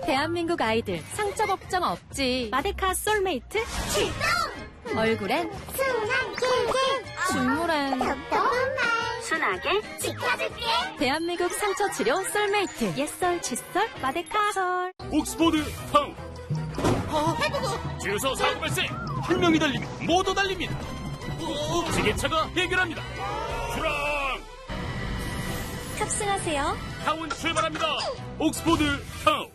대한민국 아이들 상처 걱정 없지. 마데카 솔메이트 출동! 얼굴엔 순한 길게 중물엔 톡톡한 말 순하게 지켜줄게. 대한민국 상처 치료 솔메이트 옛설 칫솔 마데카 솔. 옥스포드 타운. 주유소 사고 발생. 한 명이 달리면 모두 달립니다. 지게차가 해결합니다. 출항. 탑승하세요. 타운 출발합니다. 옥스포드 타운.